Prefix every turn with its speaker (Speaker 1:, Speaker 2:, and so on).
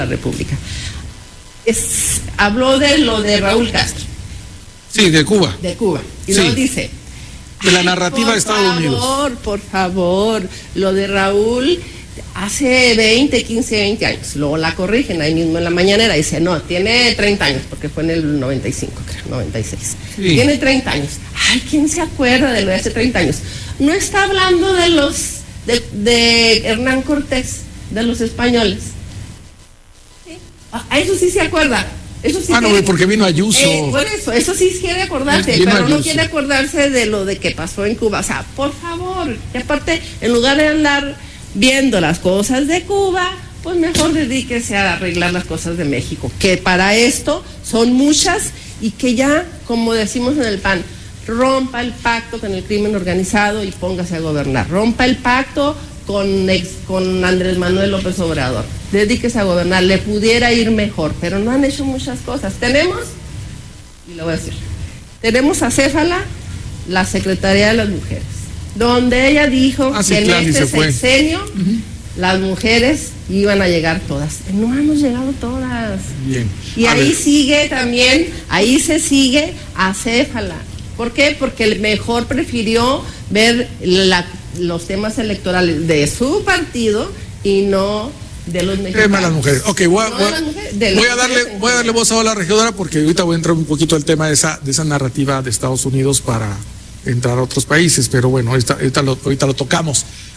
Speaker 1: la República. Habló de lo de Raúl Castro.
Speaker 2: Sí, de Cuba.
Speaker 1: De Cuba. Y
Speaker 2: sí.
Speaker 1: luego dice...
Speaker 2: De la narrativa de Estados Unidos.
Speaker 1: Por favor, lo de Raúl hace 20, 15, 20 años. Luego la corrigen ahí mismo en la mañanera. Dice, no, tiene 30 años, porque fue en el 95, creo, 96. Sí. Tiene 30 años. Ay, ¿quién se acuerda de lo de hace 30 años? No está hablando de los, de Hernán Cortés, de los españoles. ¿Sí? A eso sí se acuerda. Eso sí
Speaker 2: no, porque vino Ayuso.
Speaker 1: Por eso sí quiere acordarse, pero Ayuso. No quiere acordarse de lo de que pasó en Cuba. O sea, por favor, y aparte, en lugar de andar viendo las cosas de Cuba, pues mejor dedíquese a arreglar las cosas de México, que para esto son muchas y que ya, como decimos en el PAN, rompa el pacto con el crimen organizado y póngase a gobernar. Rompa el pacto con Andrés Manuel López Obrador. Dedíquese a gobernar, le pudiera ir mejor, pero no han hecho muchas cosas. Tenemos, y lo voy a decir, tenemos a Céfala, la Secretaría de las Mujeres, donde ella dijo que en este sexenio las mujeres iban a llegar todas. No hemos llegado todas.
Speaker 2: Bien.
Speaker 1: Y ahí sigue también, ahí se sigue a Céfala. ¿Por qué? Porque el mejor prefirió ver los temas electorales de su partido y no de los mexicanos.
Speaker 2: Las mujeres. Ok, voy a darle voz a la regidora, porque ahorita voy a entrar un poquito al tema de esa narrativa de Estados Unidos para entrar a otros países, pero bueno, ahorita lo tocamos.